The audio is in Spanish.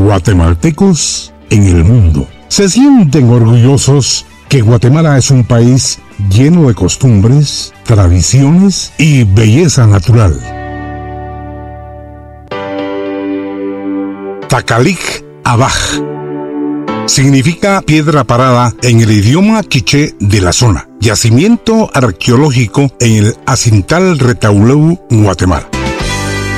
guatemaltecos en el mundo se sienten orgullosos que Guatemala es un país lleno de costumbres, tradiciones y belleza natural. Takalik Abaj significa piedra parada en el idioma quiché de la zona, yacimiento arqueológico en el Acintal Retauleu, Guatemala.